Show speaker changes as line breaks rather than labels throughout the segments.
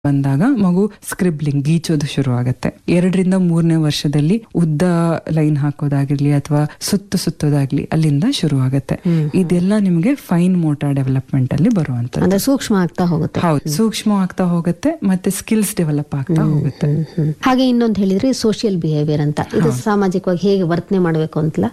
ಬಂದಾಗ ಮಗು ಸ್ಕ್ರಿಬ್ಲಿಂಗ್ ಗೀಚೋದು ಶುರು ಆಗತ್ತೆ. 2ರಿಂದ 3ನೇ ವರ್ಷದಲ್ಲಿ ಉದ್ದ ಲೈನ್ ಹಾಕೋದಾಗಿರ್ಲಿ ಅಥವಾ ಸುತ್ತೋದಾಗ್ಲಿ ಅಲ್ಲಿಂದ ಶುರು ಆಗತ್ತೆ. ಇದೆಲ್ಲ ನಿಮ್ಗೆ ಫೈನ್ ಮೋಟಾರ್ ಡೆವಲಪ್ಮೆಂಟ್ ಅಲ್ಲಿ ಬರುವಂತ
ಸೂಕ್ಷ್ಮ ಆಗ್ತಾ ಹೋಗುತ್ತೆ.
ಹೌದು, ಸೂಕ್ಷ್ಮ ಆಗ್ತಾ ಹೋಗುತ್ತೆ ಮತ್ತೆ ಸ್ಕಿಲ್ಸ್ ಡೆವಲಪ್ ಆಗ್ತಾ ಹೋಗುತ್ತೆ.
ಹಾಗೆ ಇನ್ನೊಂದು ಹೇಳಿದ್ರೆ ಸೋಷಿಯಲ್ ಬಿಹೇವಿಯರ್ ಅಂತ, ಇದು ಸಾಮಾಜಿಕವಾಗಿ ಹೇಗೆ ವರ್ತನೆ ಮಾಡಬೇಕು ಅಂತಲ್ಲ.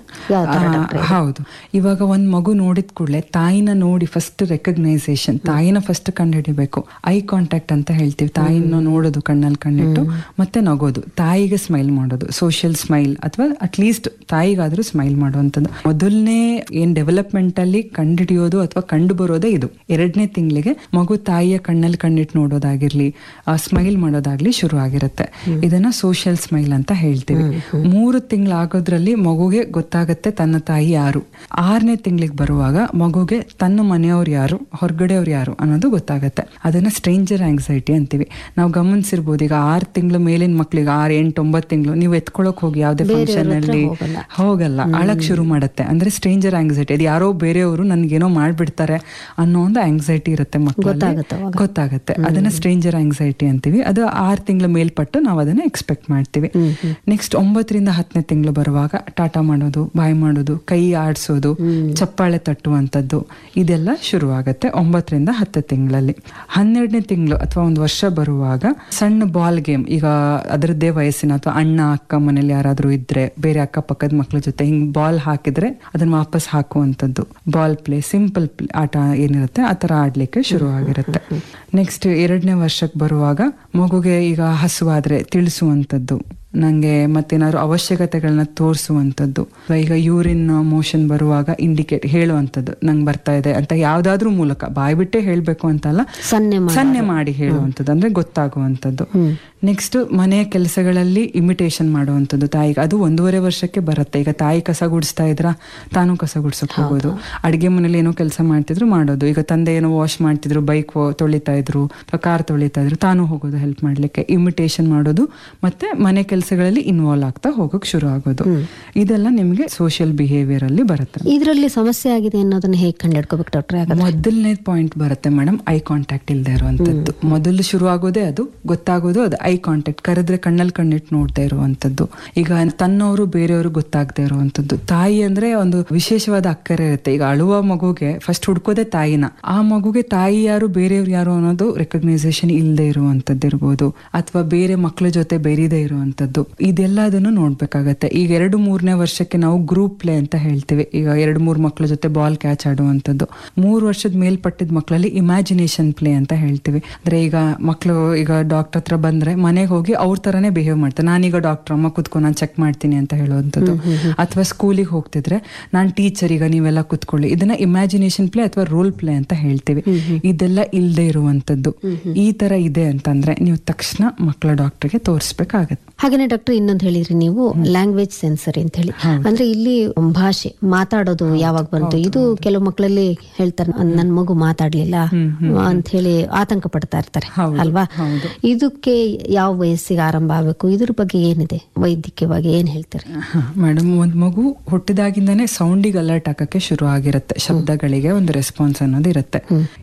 ಹೌದು, ಇವಾಗ ಒಂದ್ ಮಗು ನೋಡಿದ ಕೂಡಲೇ ತಾಯಿನ ನೋಡಿ ಫಸ್ಟ್ ರೆಕಗ್ನೈಸೇಷನ್, ತಾಯಿನ ಫಸ್ಟ್ ಕಂಡುಹಿಡಿಬೇಕು. ಐ ಕಾಂಟ್ಯಾಕ್ಟ್ ಅಂತ ಹೇಳ್ತೀವಿ. ತಾಯಿನ ನೋಡೋದು, ಕಣ್ಣಲ್ಲಿ ಕಣ್ಣಿಟ್ಟು ಮತ್ತೆ ನಗೋದು, ತಾಯಿಗೆ ಸ್ಮೈಲ್ ಮಾಡೋದು, ಸೋಷಿಯಲ್ ಸ್ಮೈಲ್ ಅಥವಾ ಅಟ್ಲೀಸ್ಟ್ ತಾಯಿಗಾದ್ರೂ ಸ್ಮೈಲ್ ಮಾಡುವಂಥದ್ದು. ಮೊದಲನೇ ಏನ್ ಡೆವಲಪ್ಮೆಂಟ್ ಅಲ್ಲಿ ಕಂಡುಹಿಡಿಯೋದು ಅಥವಾ ಕಂಡು ಬರೋದೇ ಇದು. 2ನೇ ತಿಂಗಳಿಗೆ ಮಗು ತಾಯಿಯ ಕಣ್ಣಲ್ಲಿ ಕಣ್ಣಿಟ್ಟು ನೋಡೋದಾಗಿರ್ಲಿ, ಸ್ಮೈಲ್ ಮಾಡೋದಾಗ್ಲಿ ಶುರು ಆಗಿರುತ್ತೆ. ಇದನ್ನ ಸೋಷಿಯಲ್ ಸ್ಮೈಲ್ ಅಂತ ಹೇಳ್ತೀವಿ. 3 ತಿಂಗಳಾಗೋದ್ರಲ್ಲಿ ಮಗುಗೆ ಗೊತ್ತಾಗತ್ತೆ ತನ್ನ ತಾಯಿ ಯಾರು. 6ನೇ ತಿಂಗಳಿಗೆ ಬರುವಾಗ ಮಗುಗೆ ತನ್ನ ಮನೆಯವ್ರು ಯಾರು, ಹೊರಗಡೆಯವ್ರು ಯಾರು ಅನ್ನೋದು ಗೊತ್ತಾಗತ್ತೆ. ಅದನ್ನ ಸ್ಟ್ರೇಂಜರ್ ಆಂಗ್ಸೈಟಿ ಅಂತೀವಿ. ನಾವು ಗಮನಿಸಿರ್ಬೋದು, ಈಗ 6 ತಿಂಗಳು ಮೇಲಿನ ಮಕ್ಳಿಗೆ 6, 8, 9 ತಿಂಗಳು ನೀವು ಎತ್ಕೊಳಕ್ ಹೋಗಿ ಯಾವ್ದೇ ಫಂಕ್ಷನ್ ಅಲ್ಲಿ ಹೋಗಲ್ಲ, ಅಳಕ್ ಶುರು ಮಾಡತ್ತೆ. ಅಂದ್ರೆ ಸ್ಟ್ರೇಂಜರ್ ಆಂಗ್ಸೈಟಿ, ಅದು ಯಾರೋ ಬೇರೆಯವರು ನನ್ಗೇನೋ ಮಾಡ್ಬಿಡ್ತಾರೆ ಅನ್ನೋ ಒಂದು ಆಂಗ್ಸೈಟಿ ಇರುತ್ತೆ ಮಕ್ಕಳಲ್ಲಿ, ಗೊತ್ತಾಗತ್ತೆ. ಅದನ್ನ ಸ್ಟ್ರೇಂಜರ್ ಆಂಗ್ಸೈಟಿ ಅಂತೀವಿ. ಅದು 6 ತಿಂಗಳ ಮೇಲ್ಪಟ್ಟು ನಾವು ಅದನ್ನ ಎಕ್ಸ್ಪೆಕ್ಟ್ ಮಾಡ್ತೀವಿ. ನೆಕ್ಸ್ಟ್ 9ರಿಂದ 10ನೇ ತಿಂಗಳು ಬರುವಾಗ ಟಾಟಾ ಮಾಡೋದು, ಬಾಯ್ ಮಾಡೋದು, ಕೈ ಆಡ್ಸೋದು, ಚಪ್ಪಾಳೆ ತಟ್ಟುವಂಥದ್ದು ಇದೆಲ್ಲ ಶುರು ಆಗತ್ತೆ 9ರಿಂದ 10 ತಿಂಗಳಲ್ಲಿ. 12ನೇ ತಿಂಗಳು ಅಥವಾ ಒಂದು ವರ್ಷ ಬರುವಾಗ ಸಣ್ಣ ಬಾಲ್ ಗೇಮ್, ಈಗ ಅದರದ್ದೇ ವಯಸ್ಸಿನ ಅಥವಾ ಅಣ್ಣ ಅಕ್ಕ ಮನೇಲಿ ಯಾರಾದ್ರೂ ಇದ್ರೆ ಬೇರೆ ಅಕ್ಕಪಕ್ಕದ ಮಕ್ಳ ಜೊತೆ ಹಿಂಗ್ ಬಾಲ್ ಹಾಕಿದ್ರೆ ಅದನ್ನ ವಾಪಸ್ ಹಾಕುವಂಥದ್ದು, ಬಾಲ್ ಪ್ಲೇ, ಸಿಂಪಲ್ ಆಟ ಏನಿರುತ್ತೆ ಆ ತರ ಆಡ್ಲಿಕ್ಕೆ ಶುರು ಆಗಿರುತ್ತೆ. ನೆಕ್ಸ್ಟ್ 2ನೇ ವರ್ಷಕ್ಕೆ ಬರುವಾಗ ಮಗುಗೆ ಈಗ ಹಸುವಾದ್ರೆ ತಿಳಿಸುವಂಥದ್ದು, ನಂಗೆ ಮತ್ತೇನಾದ್ರು ಅವಶ್ಯಕತೆಗಳನ್ನ ತೋರಿಸುವಂಥದ್ದು. ಈಗ ಯೂರಿನ್ ಮೋಷನ್ ಬರುವಾಗ ಇಂಡಿಕೇಟ್ ಹೇಳುವಂಥದ್ದು, ನಂಗೆ ಬರ್ತಾ ಇದೆ ಅಂತ ಯಾವ್ದಾದ್ರೂ ಮೂಲಕ, ಬಾಯ್ಬಿಟ್ಟೆ ಹೇಳ್ಬೇಕು ಅಂತಲ್ಲ, ಸನ್ನೆ ಮಾಡಿ ಹೇಳುವಂಥದ್ದು, ಅಂದ್ರೆ ಗೊತ್ತಾಗುವಂಥದ್ದು. ನೆಕ್ಸ್ಟ್ ಮನೆ ಕೆಲಸಗಳಲ್ಲಿ ಇಮಿಟೇಷನ್ ಮಾಡುವಂಥದ್ದು ತಾಯಿಗೆ. ಅದು 1.5 ವರ್ಷಕ್ಕೆ ಬರುತ್ತೆ. ಈಗ ತಾಯಿ ಕಸ ಗುಡಿಸ್ತಾ ಇದ್ರ ತಾನು ಕಸ ಗುಡ್ಸಕ್ ಹೋಗೋದು, ಅಡ್ಗೆ ಮನೇಲಿ ಏನೋ ಕೆಲಸ ಮಾಡ್ತಿದ್ರು ಮಾಡೋದು, ಈಗ ತಂದೆ ಏನೋ ವಾಶ್ ಮಾಡ್ತಿದ್ರು, ಬೈಕ್ ತೊಳಿತಾ ಇದ್ರು, ಕಾರ್ ತೊಳಿತಾ ಇದ್ರು, ತಾನು ಹೋಗೋದು ಹೆಲ್ಪ್ ಮಾಡ್ಲಿಕ್ಕೆ, ಇಮಿಟೇಷನ್ ಮಾಡೋದು ಮತ್ತೆ ಮನೆ ಕೆಲಸಗಳಲ್ಲಿ ಇನ್ವಾಲ್ವ್ ಆಗ್ತಾ ಹೋಗಕ್ ಶುರು ಆಗೋದು. ಇದೆಲ್ಲ ನಿಮ್ಗೆ ಸೋಷಿಯಲ್ ಬಿಹೇವಿಯರ್ ಅಲ್ಲಿ ಬರುತ್ತೆ.
ಇದರಲ್ಲಿ ಸಮಸ್ಯೆ ಆಗಿದೆ ಅನ್ನೋದನ್ನ ಹೇಗೆ ಕಂಡುಹಿಡ್ಕೋಬೇಕು ಡಾಕ್ಟ್ರೆ?
ಮೊದಲನೇ ಪಾಯಿಂಟ್ ಬರುತ್ತೆ ಮೇಡಮ್, ಐ ಕಾಂಟ್ಯಾಕ್ಟ್ ಇಲ್ಲದೆ ಇರುವಂತದ್ದು. ಮೊದಲು ಶುರು ಆಗೋದೇ ಅದು, ಗೊತ್ತಾಗೋದು ಅದು ಐ ಕಾಂಟ್ಯಾಕ್ಟ್, ಕರೆದ್ರೆ ಕಣ್ಣಲ್ಲಿ ಕಣ್ಣಿಟ್ಟು ನೋಡ್ತಾ ಇರುವಂತದ್ದು. ಈಗ ತನ್ನವರು ಬೇರೆಯವರು ಗೊತ್ತಾಗದೆ ಇರುವಂತದ್ದು. ತಾಯಿ ಅಂದ್ರೆ ಒಂದು ವಿಶೇಷವಾದ ಅಕ್ಕರೆ ಇರುತ್ತೆ. ಈಗ ಅಳುವ ಮಗುಗೆ ಫಸ್ಟ್ ಹುಡ್ಕೋದೆ ತಾಯಿನ, ಆ ಮಗುಗೆ ತಾಯಿ ಯಾರು ಬೇರೆಯವ್ರು ಯಾರು ಅನ್ನೋದು ರೆಕಗ್ನೈಸೇಷನ್ ಇಲ್ಲದೆ ಇರುವಂತದ್ದು ಇರ್ಬೋದು, ಅಥವಾ ಬೇರೆ ಮಕ್ಳ ಜೊತೆ ಬೆರೀದೇ ಇರುವಂತದ್ದು. ಇದೆಲ್ಲದನ್ನು ನೋಡ್ಬೇಕಾಗತ್ತೆ. ಈಗ 2-3ನೇ ವರ್ಷಕ್ಕೆ ನಾವು ಗ್ರೂಪ್ ಪ್ಲೇ ಅಂತ ಹೇಳ್ತೀವಿ. ಈಗ 2-3 ಮಕ್ಳ ಜೊತೆ ಬಾಲ್ ಕ್ಯಾಚ್ ಆಡುವಂಥದ್ದು. 3 ವರ್ಷದ ಮೇಲ್ಪಟ್ಟಿದ ಮಕ್ಕಳಲ್ಲಿ ಇಮ್ಯಾಜಿನೇಷನ್ ಪ್ಲೇ ಅಂತ ಹೇಳ್ತೀವಿ. ಅಂದ್ರೆ ಈಗ ಮಕ್ಳು ಈಗ ಡಾಕ್ಟರ್ ಹತ್ರ ಬಂದ್ರೆ ಮನೆಗೆ ಹೋಗಿ ಅವ್ರ ತರನೇ ಬಿಹೇವ್ ಮಾಡ್ತಾರೆ. ನಾನೀಗ ಡಾಕ್ಟರ್, ಅಮ್ಮ ಕುತ್ಕೊ ನಾನು ಚೆಕ್ ಮಾಡ್ತೀನಿ ಅಂತ ಹೇಳುವಂಥದ್ದು. ಅಥವಾ ಸ್ಕೂಲಿಗೆ ಹೋಗ್ತಿದ್ರೆ ನಾನು ಟೀಚರ್, ಈಗ ನೀವೆಲ್ಲ ಕುತ್ಕೊಳ್ಳಿ. ಇದನ್ನ ಇಮ್ಯಾಜಿನೇಷನ್ ಪ್ಲೇ ಅಥವಾ ರೋಲ್ ಪ್ಲೇ ಅಂತ ಹೇಳ್ತೀವಿ. ಇದೆಲ್ಲ ಇಲ್ಲದೆ ಇರುವಂತದ್ದು. ಈ ತರ ಇದೆ ಅಂತಂದ್ರೆ ನೀವು ತಕ್ಷಣ ಮಕ್ಕಳ ಡಾಕ್ಟರ್ಗೆ ತೋರಿಸ್ಬೇಕಾಗತ್ತೆ.
ಹಾಗೇನೆ ಡಾಕ್ಟರ್ ಇನ್ನೊಂದು ಹೇಳಿದ್ರಿ ನೀವು, ಲ್ಯಾಂಗ್ವೇಜ್ ಸೆನ್ಸರಿ ಅಂತ ಹೇಳಿ. ಅಂದ್ರೆ ಇಲ್ಲಿ ಭಾಷೆ ಮಾತಾಡೋದು ಯಾವಾಗ ಬಂತು, ಇದು ಕೆಲವು ಮಕ್ಕಳಲ್ಲಿ ಹೇಳ್ತಾರೆ ನನ್ ಮಗು ಮಾತಾಡ್ಲಿಲ್ಲ ಅಂತ ಹೇಳಿ ಆತಂಕ ಪಡ್ತಾ ಇರ್ತಾರೆ ಅಲ್ವಾ? ಇದಕ್ಕೆ ಯಾವ ವಯಸ್ಸಿಗೆ ಆರಂಭ ಆಗಬೇಕು, ಇದ್ರ ಬಗ್ಗೆ ಏನಿದೆ ವೈದ್ಯಕೀಯವಾಗಿ ಏನ್ ಹೇಳ್ತಾರೆ?
ಮೇಡಮ್, ಒಂದ್ ಮಗು ಹುಟ್ಟಿದಾಗಿಂದಾನೇ ಸೌಂಡಿಗೆ ಅಲರ್ಟ್ ಆಗಕ್ಕೆ ಶುರು ಆಗಿರುತ್ತೆ, ಶಬ್ದಗಳಿಗೆ ಒಂದು ರೆಸ್ಪಾನ್ಸ್ ಅನ್ನೋದು ಇರುತ್ತೆ.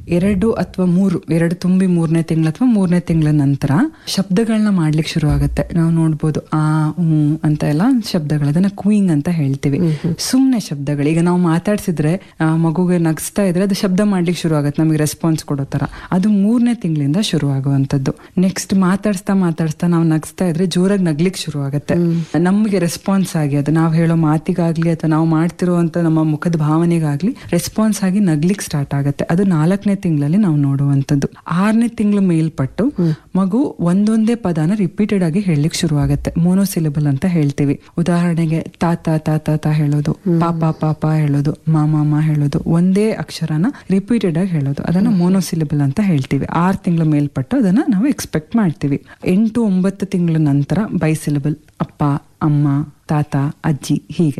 2 ಅಥವಾ 3 ತುಂಬಿ 3ನೇ ತಿಂಗಳು ಅಥವಾ 3ನೇ ತಿಂಗಳ ನಂತರ ಶಬ್ದಗಳನ್ನ ಮಾಡ್ಲಿಕ್ಕೆ ಶುರು ಆಗುತ್ತೆ. ನಾವು ನೋಡ್ಬೋದು ಆ ಅಂತ ಎಲ್ಲ ಶಬ್ದಗಳು, ಅದನ್ನ ಕೂಯಿಂಗ್ ಅಂತ ಹೇಳ್ತೀವಿ. ಸುಮ್ನೆ ಶಬ್ದಗಳು, ಈಗ ನಾವು ಮಾತಾಡ್ಸಿದ್ರೆ ಮಗುಗೆ ನಗಿಸ್ತಾ ಇದ್ರೆ ಅದು ಶಬ್ದ ಮಾಡ್ಲಿಕ್ಕೆ ಶುರು ಆಗುತ್ತೆ, ನಮಗೆ ರೆಸ್ಪಾನ್ಸ್ ಕೊಡೋ ತರ. ಅದು 3ನೇ ತಿಂಗಳಿಂದ ಶುರು ಆಗುವಂತದ್ದು. ನೆಕ್ಸ್ಟ್ ಮಾತಾಡ್ಸ್ತಾ ನಾವು ನಗಿಸ್ತಾ ಇದ್ರೆ ಜೋರಾಗಿ ನಗ್ಲಿಕ್ಕೆ ಶುರು ಆಗುತ್ತೆ. ನಮ್ಗೆ ರೆಸ್ಪಾನ್ಸ್ ಆಗಿ ಅದು ನಾವು ಹೇಳೋ ಮಾತಿಗಾಗ್ಲಿ ಅಥವಾ ನಾವು ಮಾಡ್ತಿರುವಂತ ನಮ್ಮ ಮುಖದ ಭಾವನೆಗಾಗ್ಲಿ ರೆಸ್ಪಾನ್ಸ್ ಆಗಿ ನಗ್ಲಿಕ್ಕೆ ಸ್ಟಾರ್ಟ್ ಆಗುತ್ತೆ. ಅದು 4ನೇ ತಿಂಗಳಲ್ಲಿ ನಾವು ನೋಡುವಂತದ್ದು. 6ನೇ ತಿಂಗಳು ಮೇಲ್ಪಟ್ಟು ಮಗು ಒಂದೊಂದೇ ಪದಾನ ರಿಪೀಟೆಡ್ ಆಗಿ ಹೇಳಲಿಕ್ಕೆ ಶುರು ಆಗುತ್ತೆ. ಮೋನೋಸಿಲಬಲ್ ಅಂತ ಹೇಳ್ತೀವಿ. ಉದಾಹರಣೆಗೆ ತಾತ ತಾತ ಹೇಳೋದು, ಪಾಪ ಪಾಪ ಹೇಳೋದು, ಮಾಮ ಹೇಳೋದು, ಒಂದೇ ಅಕ್ಷರನ ರಿಪೀಟೆಡ್ ಆಗಿ ಹೇಳೋದು, ಅದನ್ನ ಮೋನೋಸಿಲಬಲ್ ಅಂತ ಹೇಳ್ತೀವಿ. 6 ತಿಂಗಳ ಮೇಲ್ಪಟ್ಟು ಅದನ್ನ ನಾವು ಎಕ್ಸ್ಪೆಕ್ಟ್ ಮಾಡ್ತೀವಿ. 8-9 ತಿಂಗಳ ನಂತರ ಬೈಸಿಲಬಲ್, ಅಪ್ಪ ಅಮ್ಮ ತಾತ ಅಜ್ಜಿ, ಹೀಗೆ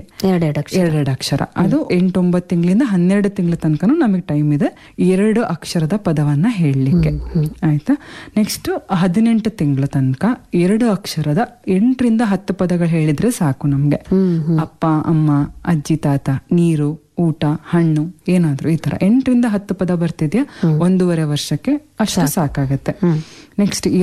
2 ಅಕ್ಷರ. ಅದು 8-9 ತಿಂಗಳಿಂದ 12 ತಿಂಗಳ ತನಕ ನಮಗೆ ಟೈಮ್ ಇದೆ 2 ಅಕ್ಷರದ ಪದವನ್ನ ಹೇಳಲಿಕ್ಕೆ. ಆಯ್ತಾ? ನೆಕ್ಸ್ಟ್ 18 ತಿಂಗಳ ತನಕ 2 ಅಕ್ಷರದ 8ರಿಂದ 10 ಪದಗಳು ಹೇಳಿದ್ರೆ ಸಾಕು ನಮ್ಗೆ. ಅಪ್ಪ ಅಮ್ಮ ಅಜ್ಜಿ ತಾತ, ನೀರು, ಊಟ, ಹಣ್ಣು, ಏನಾದ್ರು ಈ ತರ 8ರಿಂದ 10 ಪದ ಬರ್ತಿದ್ಯಾ 1.5 ವರ್ಷಕ್ಕೆ ಅಷ್ಟು ಸಾಕಾಗತ್ತೆ. ನೆಕ್ಸ್ಟ್